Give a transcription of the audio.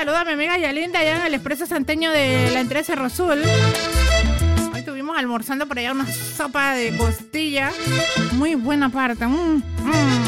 saludo a mi amiga Yalinda allá en el Expreso Santeño de la entrada de Cerro Azul. Hoy estuvimos almorzando por allá una sopa de costilla. Muy buena parte.